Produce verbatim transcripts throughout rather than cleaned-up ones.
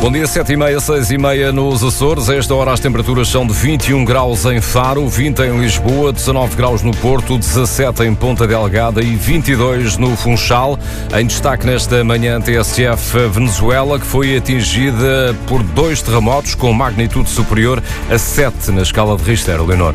Bom dia, sete e meia, seis e meia nos Açores. A esta hora as temperaturas são de vinte e um graus em Faro, vinte em Lisboa, dezanove graus no Porto, dezassete em Ponta Delgada e vinte e dois no Funchal. Em destaque nesta manhã, T S F Venezuela, que foi atingida por dois terremotos com magnitude superior a sete na escala de Richter. Leonor.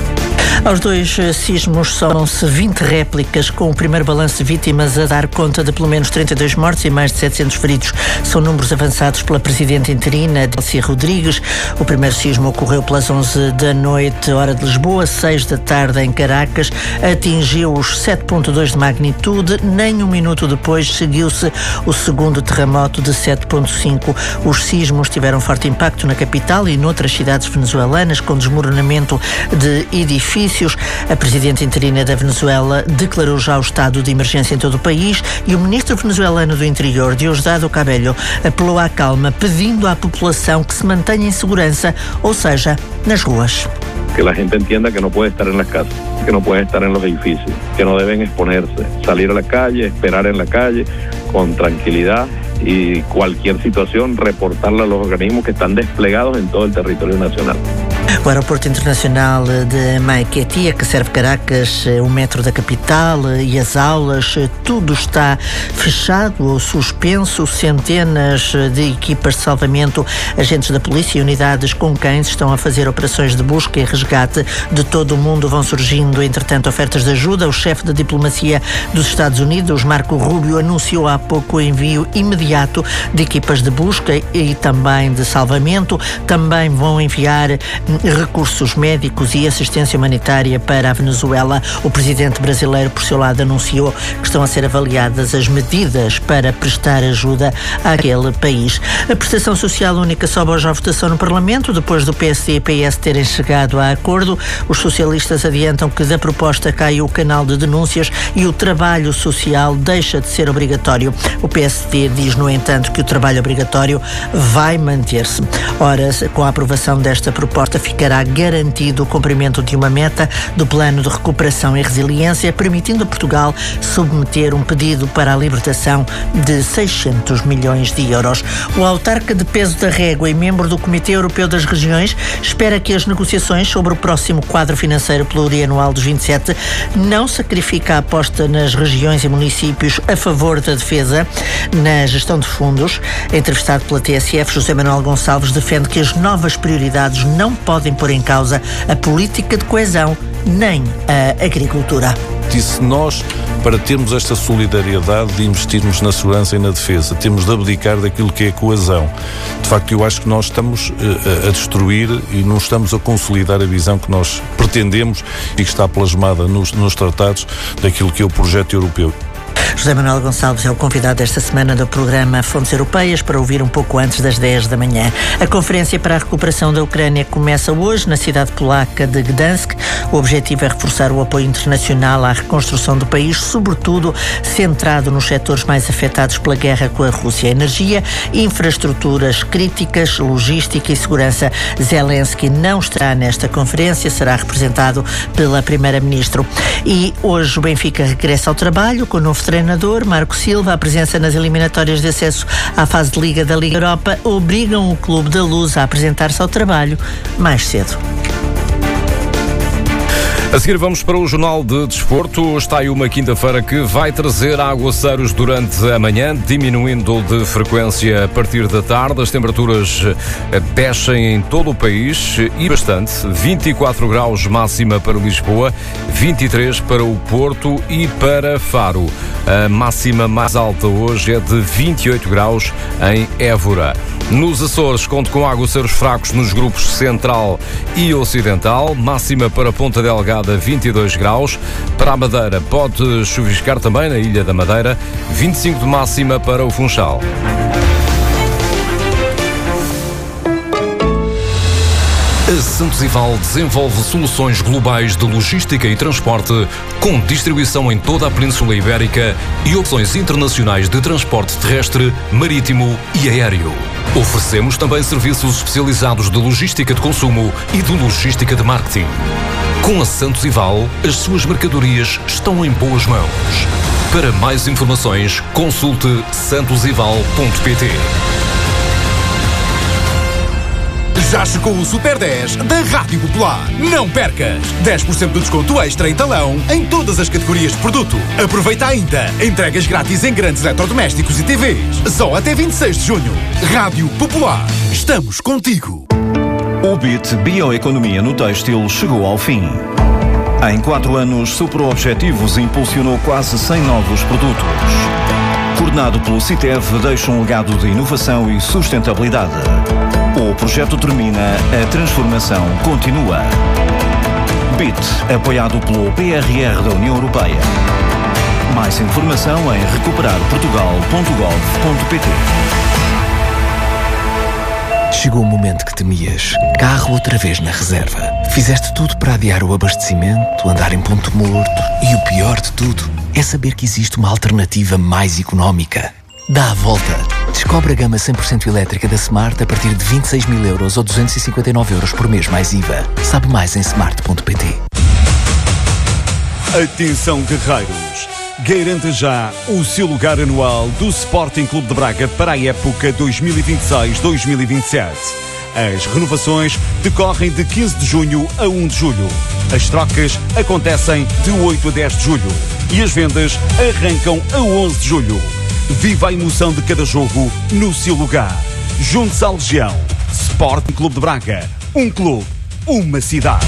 Aos dois sismos somam-se vinte réplicas, com o primeiro balanço de vítimas a dar conta de pelo menos trinta e dois mortos e mais de setecentos feridos. São números avançados pela presidente interina, Delcy Rodrigues. O primeiro sismo ocorreu pelas onze da noite, hora de Lisboa, seis da tarde em Caracas. Atingiu os sete vírgula dois de magnitude. Nem um minuto depois seguiu-se o segundo terremoto de sete vírgula cinco. Os sismos tiveram forte impacto na capital e noutras cidades venezuelanas, com desmoronamento de edifícios. A presidente interina da Venezuela declarou já o estado de emergência em todo o país e o ministro venezuelano do Interior, Diosdado Cabello, apelou à calma, pedindo à população que se mantenha em segurança, ou seja, nas ruas. Que la gente entienda que no puede estar en las casas, que no puede estar en los edificios, que no deben exponerse, salir a la calle, esperar en la calle con tranquilidad y cualquier situación reportarla a los organismos que están desplegados en todo el territorio nacional. O aeroporto internacional de Maiquetía, que serve Caracas, o metro da capital e as aulas, tudo está fechado ou suspenso. Centenas de equipas de salvamento, agentes da polícia e unidades com cães estão a fazer operações de busca e resgate. De todo o mundo vão surgindo, entretanto, ofertas de ajuda. O chefe da diplomacia dos Estados Unidos, Marco Rubio, anunciou há pouco o envio imediato de equipas de busca e também de salvamento. Também vão enviar recursos médicos e assistência humanitária para a Venezuela. O presidente brasileiro, por seu lado, anunciou que estão a ser avaliadas as medidas para prestar ajuda àquele país. A prestação social única sobe hoje à votação no Parlamento, depois do P S D e P S terem chegado a acordo. Os socialistas adiantam que da proposta cai o canal de denúncias e o trabalho social deixa de ser obrigatório. O P S D diz, no entanto, que o trabalho obrigatório vai manter-se. Ora, com a aprovação desta proposta, ficará garantido o cumprimento de uma meta do Plano de Recuperação e Resiliência, permitindo a Portugal submeter um pedido para a libertação de seiscentos milhões de euros. O autarca de Peso da Régua e membro do Comitê Europeu das Regiões espera que as negociações sobre o próximo quadro financeiro plurianual dos vinte e sete não sacrifiquem a aposta nas regiões e municípios a favor da defesa na gestão de fundos. Entrevistado pela T S F, José Manuel Gonçalves defende que as novas prioridades não podem pôr em causa a política de coesão nem a agricultura. Disse nós, para termos esta solidariedade de investirmos na segurança e na defesa, temos de abdicar daquilo que é coesão. De facto, eu acho que nós estamos uh, a destruir e não estamos a consolidar a visão que nós pretendemos e que está plasmada nos, nos tratados daquilo que é o projeto europeu. José Manuel Gonçalves é o convidado desta semana do programa Fontes Europeias, para ouvir um pouco antes das dez da manhã. A Conferência para a Recuperação da Ucrânia começa hoje na cidade polaca de Gdansk. O objetivo é reforçar o apoio internacional à reconstrução do país, sobretudo centrado nos setores mais afetados pela guerra com a Rússia: energia, infraestruturas críticas, logística e segurança. Zelensky não estará nesta conferência, será representado pela Primeira-Ministra. E hoje o Benfica regressa ao trabalho com o novo treinador, Marco Silva. A presença nas eliminatórias de acesso à fase de Liga da Liga Europa obrigam o Clube da Luz a apresentar-se ao trabalho mais cedo. A seguir vamos para o Jornal de Desporto. Está aí uma quinta-feira que vai trazer aguaceiros durante a manhã, diminuindo de frequência a partir da tarde. As temperaturas descem em todo o país e bastante. vinte e quatro graus máxima para Lisboa, vinte e três para o Porto e para Faro. A máxima mais alta hoje é de vinte e oito graus em Évora. Nos Açores, conto com aguaceiros fracos nos grupos Central e Ocidental. Máxima para Ponta Delgada, vinte e dois graus. Para a Madeira, pode chuviscar também na Ilha da Madeira. vinte e cinco de máxima para o Funchal. A Santos Ival desenvolve soluções globais de logística e transporte, com distribuição em toda a Península Ibérica e opções internacionais de transporte terrestre, marítimo e aéreo. Oferecemos também serviços especializados de logística de consumo e de logística de marketing. Com a Santos Ival, as suas mercadorias estão em boas mãos. Para mais informações, consulte santos ival ponto pt. Já chegou o Super dez da Rádio Popular. Não percas! dez por cento de desconto extra em talão em todas as categorias de produto. Aproveita ainda. Entregas grátis em grandes eletrodomésticos e T Vs. Só até vinte e seis de junho. Rádio Popular. Estamos contigo. O B I T Bioeconomia no Têxtil chegou ao fim. Em quatro anos, superou objetivos e impulsionou quase cem novos produtos. Coordenado pelo CITEV, deixa um legado de inovação e sustentabilidade. O projeto termina, a transformação continua. B I T, apoiado pelo P R R da União Europeia. Mais informação em recuperar portugal ponto gov ponto pt. Chegou o momento que temias. Carro outra vez na reserva. Fizeste tudo para adiar o abastecimento, andar em ponto morto. E o pior de tudo é saber que existe uma alternativa mais económica. Dá a volta. Descobre a gama cem por cento elétrica da Smart a partir de vinte e seis mil euros ou duzentos e cinquenta e nove euros por mês mais I V A. Sabe mais em smart ponto pt. Atenção, guerreiros! Garanta já o seu lugar anual do Sporting Clube de Braga para a época dois mil e vinte e seis dois mil e vinte e sete. As renovações decorrem de quinze de junho a um de julho. As trocas acontecem de oito a dez de julho. E as vendas arrancam a onze de julho. Viva a emoção de cada jogo no seu lugar. Junte-se à Legião. Sporting Clube de Braga. Um clube, uma cidade.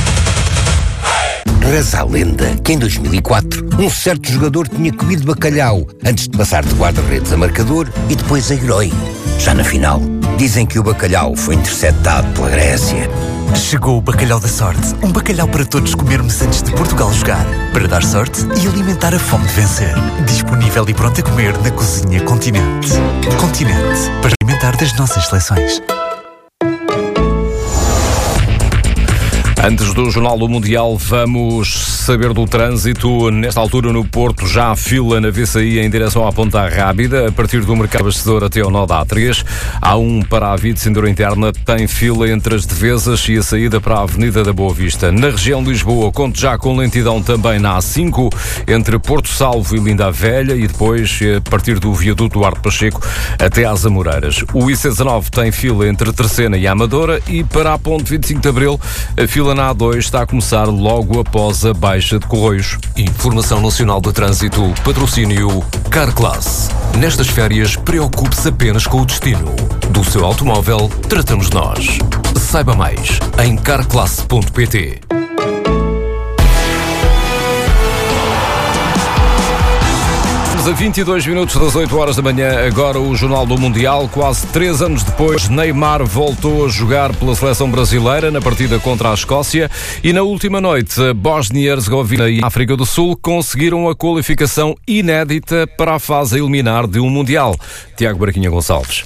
Reza a lenda que em dois mil e quatro um certo jogador tinha comido bacalhau antes de passar de guarda-redes a marcador e depois a herói. Já na final, dizem que o bacalhau foi interceptado pela Grécia. Chegou o Bacalhau da Sorte. Um bacalhau para todos comermos antes de Portugal jogar. Para dar sorte e alimentar a fome de vencer. Disponível e pronto a comer na Cozinha Continente. Continente. Para alimentar das nossas seleções. Antes do Jornal do Mundial, vamos saber do trânsito. Nesta altura, no Porto, já há fila na V C I em direção à Ponta Rábida, a partir do Mercado Abastecedor até ao nó da A três. Há um para a via de cintura interna, tem fila entre as Devesas e a saída para a Avenida da Boa Vista. Na região de Lisboa, conto já com lentidão também na A cinco, entre Porto Salvo e Linda a Velha, e depois, a partir do viaduto Duarte Pacheco, até às Amoreiras. O I C dezanove tem fila entre Terceira e Amadora, e para a Ponte vinte e cinco de Abril, a fila na A dois está a começar logo após a baixa de Correios. Informação Nacional de Trânsito, patrocínio Carclass. Nestas férias, preocupe-se apenas com o destino. Do seu automóvel, tratamos nós. Saiba mais em carclass ponto pt. A vinte e dois minutos das oito horas da manhã, agora o Jornal do Mundial. Quase três anos depois, Neymar voltou a jogar pela seleção brasileira na partida contra a Escócia, e na última noite, a Bósnia e Herzegovina e a África do Sul conseguiram a qualificação inédita para a fase a eliminar de um Mundial. Tiago Braquinha Gonçalves.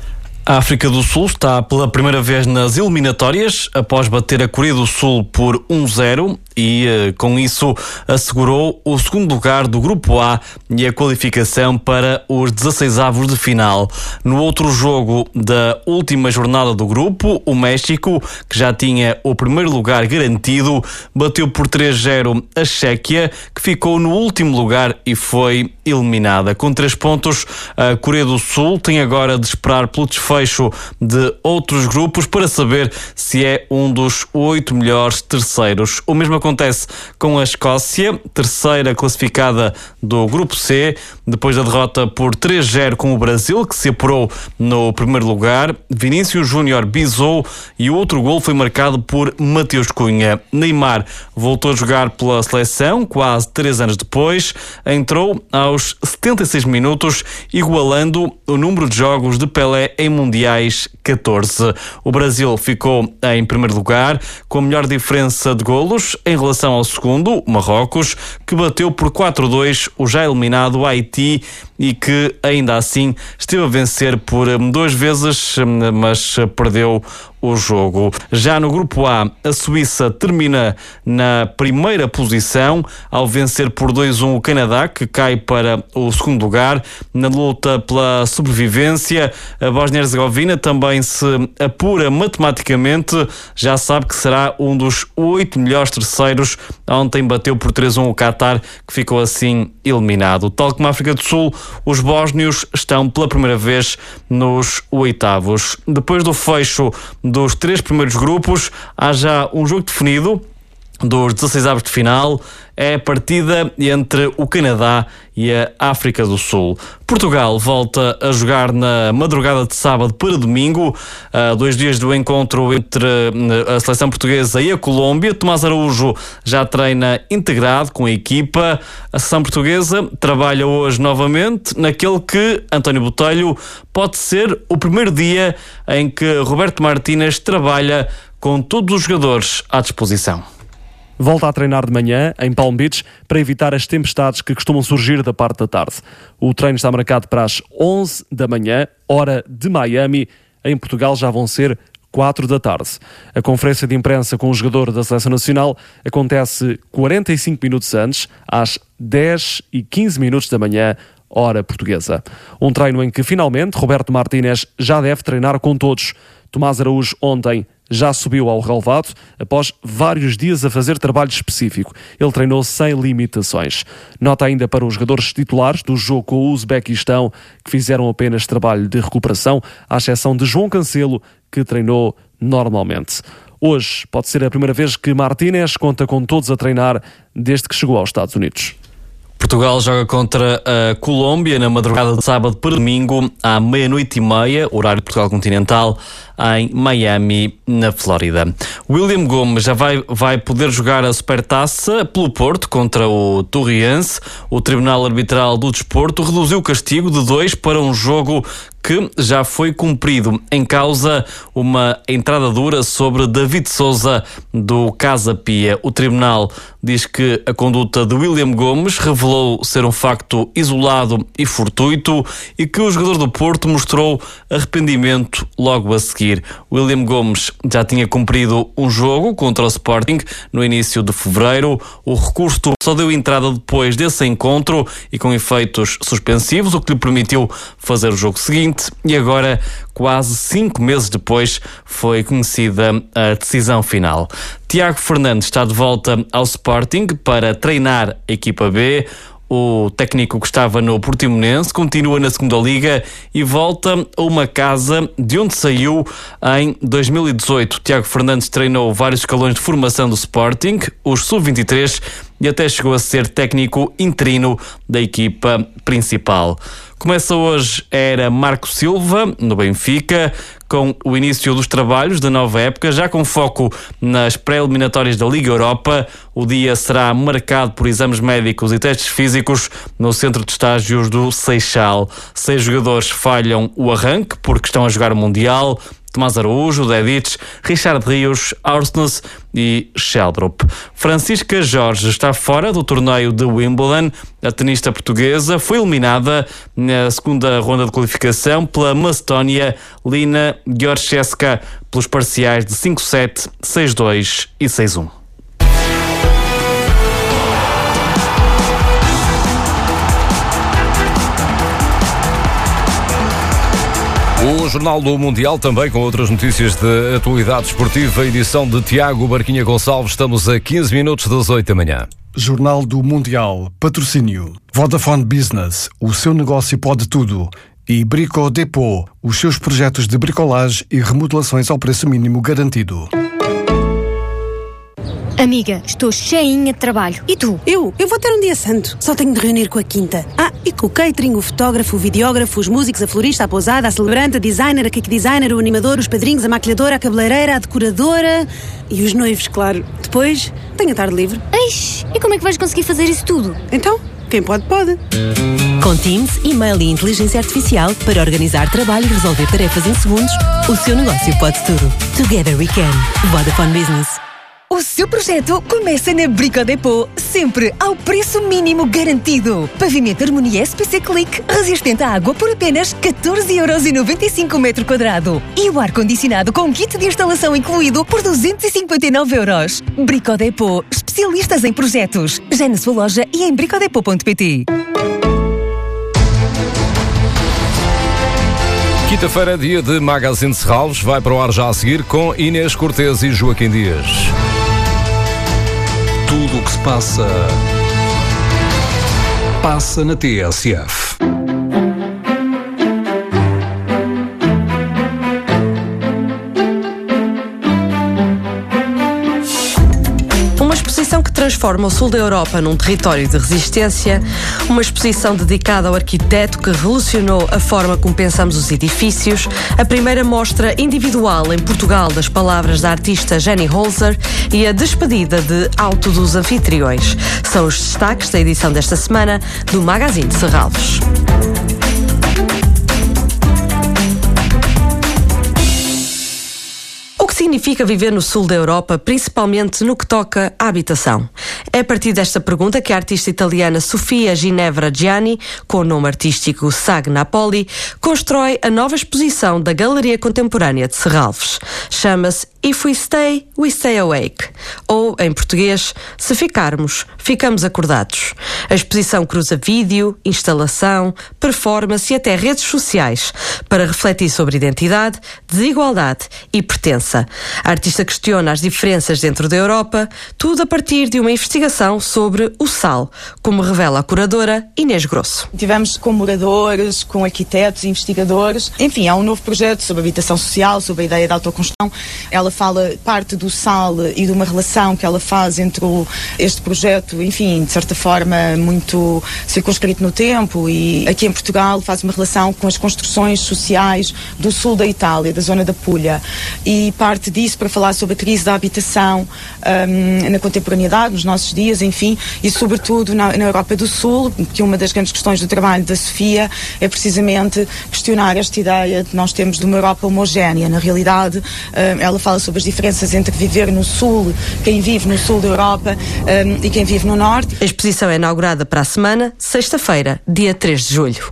A África do Sul está pela primeira vez nas eliminatórias, após bater a Coreia do Sul por um zero e, com isso, assegurou o segundo lugar do Grupo A e a qualificação para os dezasseisavos de final. No outro jogo da última jornada do grupo, o México, que já tinha o primeiro lugar garantido, bateu por três zero a Chequia, que ficou no último lugar e foi eliminada. Com três pontos, a Coreia do Sul tem agora de esperar pelo desfecho de outros grupos para saber se é um dos oito melhores terceiros. O mesmo acontece com a Escócia, terceira classificada do Grupo C, depois da derrota por três zero com o Brasil, que se apurou no primeiro lugar. Vinícius Júnior bisou e o outro gol foi marcado por Mateus Cunha. Neymar voltou a jogar pela seleção quase três anos depois, entrou aos setenta e seis minutos, igualando o número de jogos de Pelé em Mundiais, catorze. O Brasil ficou em primeiro lugar, com a melhor diferença de golos em relação ao segundo, Marrocos, que bateu por quatro a dois o já eliminado Haiti e que ainda assim esteve a vencer por duas vezes, mas perdeu o jogo. Já no Grupo A, a Suíça termina na primeira posição ao vencer por dois a um o Canadá, que cai para o segundo lugar. Na luta pela sobrevivência, a Bósnia e Herzegovina também se apura matematicamente, já sabe que será um dos oito melhores terceiros ontem bateu por três a um o Qatar, que ficou assim eliminado. Tal como a África do Sul, os bósnios estão pela primeira vez nos oitavos. Depois do fecho dos três primeiros grupos, há já um jogo definido dos dezasseis avos de final. É a partida entre o Canadá e a África do Sul. Portugal volta a jogar na madrugada de sábado para domingo, a dois dias do encontro entre a seleção portuguesa e a Colômbia. Tomás Araújo já treina integrado com a equipa. A seleção portuguesa trabalha hoje novamente naquele que, António Botelho, pode ser o primeiro dia em que Roberto Martínez trabalha com todos os jogadores à disposição. Volta a treinar de manhã, em Palm Beach, para evitar as tempestades que costumam surgir da parte da tarde. O treino está marcado para as onze da manhã, hora de Miami. Em Portugal já vão ser quatro da tarde. A conferência de imprensa com o jogador da Seleção Nacional acontece quarenta e cinco minutos antes, às dez e quinze minutos da manhã, hora portuguesa. Um treino em que, finalmente, Roberto Martínez já deve treinar com todos. Tomás Araújo ontem já subiu ao relevado após vários dias a fazer trabalho específico. Ele treinou sem limitações. Nota ainda para os jogadores titulares do jogo com o Uzbequistão, que fizeram apenas trabalho de recuperação, à exceção de João Cancelo, que treinou normalmente. Hoje pode ser a primeira vez que Martínez conta com todos a treinar desde que chegou aos Estados Unidos. Portugal joga contra a Colômbia na madrugada de sábado para domingo, à meia-noite e meia, horário de Portugal continental, em Miami, na Flórida. William Gomes já vai, vai poder jogar a Supertaça pelo Porto contra o Torriense. O Tribunal Arbitral do Desporto reduziu o castigo de dois para um jogo que já foi cumprido. Em causa uma entrada dura sobre David Sousa do Casa Pia. O tribunal diz que a conduta de William Gomes revelou ser um facto isolado e fortuito e que o jogador do Porto mostrou arrependimento logo a seguir. William Gomes já tinha cumprido um jogo contra o Sporting no início de fevereiro. O recurso só deu entrada depois desse encontro e com efeitos suspensivos, o que lhe permitiu fazer o jogo seguinte. E agora, quase cinco meses depois, foi conhecida a decisão final. Tiago Fernandes está de volta ao Sporting para treinar a equipa B. O técnico que estava no Portimonense continua na segunda Liga e volta a uma casa de onde saiu em dois mil e dezoito. Tiago Fernandes treinou vários escalões de formação do Sporting, os sub vinte e três, e até chegou a ser técnico interino da equipa principal. Começa hoje a era Marco Silva, no Benfica, com o início dos trabalhos da nova época, já com foco nas pré-eliminatórias da Liga Europa. O dia será marcado por exames médicos e testes físicos no centro de estágios do Seixal. Seis jogadores falham o arranque porque estão a jogar o Mundial: Tomás Araújo, Dedic, Richard Rios, Aursnes e Sheldrup. Francisca Jorge está fora do torneio de Wimbledon. A tenista portuguesa foi eliminada na segunda ronda de qualificação pela macedónia Lina Georgievska pelos parciais de cinco sete, seis dois e seis um. O Jornal do Mundial também com outras notícias de atualidade esportiva, edição de Tiago Barquinha Gonçalves. Estamos a quinze minutos das oito da manhã. Jornal do Mundial, patrocínio Vodafone Business, o seu negócio pode tudo. E Brico Depot, os seus projetos de bricolagem e remodelações ao preço mínimo garantido. Amiga, estou cheinha de trabalho. E tu? Eu? Eu vou ter um dia santo. Só tenho de reunir com a quinta. Ah, e com o catering, o fotógrafo, o videógrafo, os músicos, a florista, a pousada, a celebrante, a designer, a cake designer, o animador, os padrinhos, a maquilhadora, a cabeleireira, a decoradora e os noivos, claro. Depois, tenho a tarde livre. Eish, e como é que vais conseguir fazer isso tudo? Então, quem pode, pode. Com Teams, e-mail e inteligência artificial para organizar trabalho e resolver tarefas em segundos, o seu negócio pode tudo. Together we can. Vodafone Business. O seu projeto começa na Brico Depot, sempre ao preço mínimo garantido. Pavimento Harmonia S P C Click, resistente à água por apenas catorze euros e noventa e cinco o metro quadrado. E o ar-condicionado com kit de instalação incluído por duzentos e cinquenta e nove euros. Brico Depot, especialistas em projetos. Já na sua loja e em bricodepot ponto pt. Quinta-feira, dia de Magazine de Serralves, vai para o ar já a seguir com Inês Cortês e Joaquim Dias. Tudo o que se passa, passa na T S F. Que transforma o sul da Europa num território de resistência, uma exposição dedicada ao arquiteto que revolucionou a forma como pensamos os edifícios, a primeira mostra individual em Portugal das palavras da artista Jenny Holzer e a despedida de Auto dos Anfitriões. São os destaques da edição desta semana do Magazine de Serralves. O que significa viver no sul da Europa, principalmente no que toca à habitação? É a partir desta pergunta que a artista italiana Sofia Ginevra Gianni, com o nome artístico Sag Napoli, constrói a nova exposição da Galeria Contemporânea de Serralves. Chama-se If We Stay, We Stay Awake. Ou, em português, se ficarmos, ficamos acordados. A exposição cruza vídeo, instalação, performance e até redes sociais para refletir sobre identidade, desigualdade e pertença. A artista questiona as diferenças dentro da Europa, tudo a partir de uma investigação sobre o sal, como revela a curadora Inês Grosso. Tivemos com moradores, com arquitetos, investigadores. Enfim, há um novo projeto sobre habitação social, sobre a ideia da autoconstrução. Ela fala parte do sal e de uma relação que ela faz entre o, este projeto, enfim, de certa forma muito circunscrito no tempo, e aqui em Portugal faz uma relação com as construções sociais do sul da Itália, da zona da Puglia, e parte disso para falar sobre a crise da habitação um, na contemporaneidade, nos nossos dias, enfim, e sobretudo na, na Europa do Sul, que uma das grandes questões do trabalho da Sofia é precisamente questionar esta ideia de nós termos de uma Europa homogénea. Na realidade, um, ela fala sobre as diferenças entre viver no Sul, quem vive no Sul da Europa um, e quem vive no Norte. A exposição é inaugurada para a semana, sexta-feira, dia três de julho.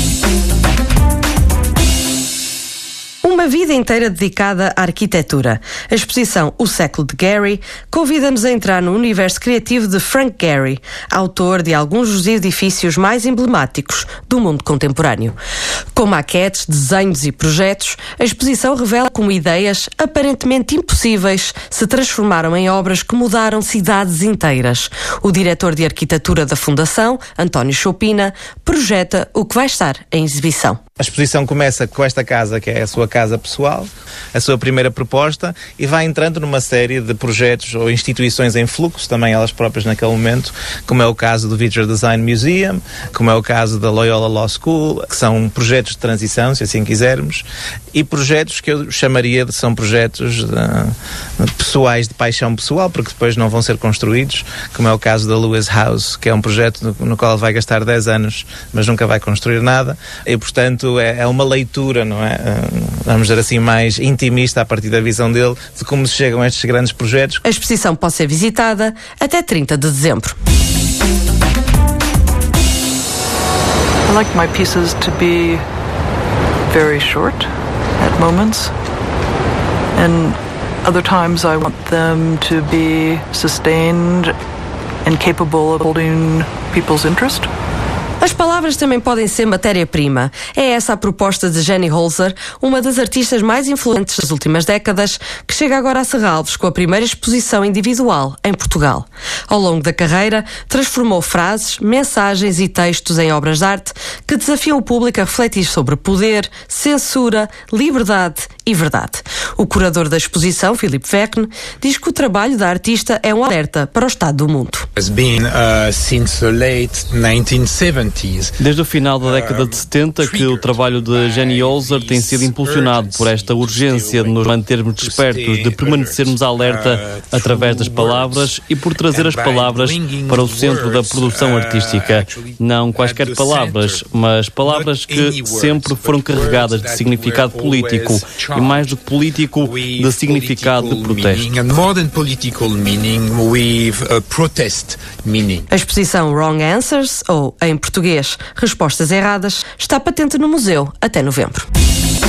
Uma vida inteira dedicada à arquitetura. A exposição O Século de Gehry convida-nos a entrar no universo criativo de Frank Gehry, autor de alguns dos edifícios mais emblemáticos do mundo contemporâneo. Com maquetes, desenhos e projetos, a exposição revela como ideias aparentemente impossíveis se transformaram em obras que mudaram cidades inteiras. O diretor de arquitetura da Fundação, António Chopina, projeta o que vai estar em exibição. A exposição começa com esta casa, que é a sua casa pessoal, a sua primeira proposta, e vai entrando numa série de projetos ou instituições em fluxo, também elas próprias naquele momento, como é o caso do Visual Design Museum, como é o caso da Loyola Law School, que são projetos de transição, se assim quisermos, e projetos que eu chamaria de são projetos de, pessoais, de paixão pessoal, porque depois não vão ser construídos, como é o caso da Lewis House, que é um projeto no, no qual ele vai gastar dez anos, mas nunca vai construir nada, e portanto É, é uma leitura, não é? Vamos dizer assim, mais intimista a partir da visão dele de como se chegam a estes grandes projetos. A exposição pode ser visitada até trinta de dezembro. I like my pieces to be very short at moments, and other times I want them to be sustained and capable of holding people's interest. As palavras também podem ser matéria-prima. É essa a proposta de Jenny Holzer, uma das artistas mais influentes das últimas décadas, que chega agora a Serralves com a primeira exposição individual em Portugal. Ao longo da carreira, transformou frases, mensagens e textos em obras de arte que desafiam o público a refletir sobre poder, censura, liberdade e verdade. O curador da exposição, Philippe Verne, diz que o trabalho da artista é um alerta para o estado do mundo. Desde o final da década de setenta que o trabalho de Jenny Holzer tem sido impulsionado por esta urgência de nos mantermos despertos, de permanecermos alerta através das palavras e por trazer as palavras para o centro da produção artística. Não quaisquer palavras, mas palavras que sempre foram carregadas de significado político e, mais do que político, de significado de protesto. A exposição Wrong Answers, ou em português, Respostas Erradas, está patente no museu até novembro.